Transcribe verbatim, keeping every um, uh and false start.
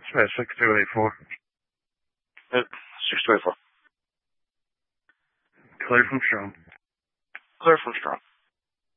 Smith, six two eight four. Uh, six two eight four. Clear from Strong. Clear from Strong.